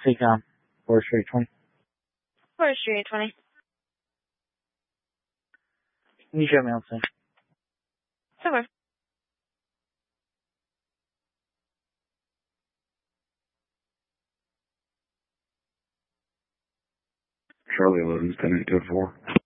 CCOM, Forestry 820. Forestry 820. Can you show me on scene? Somewhere. Charlie 11's 10-8-4.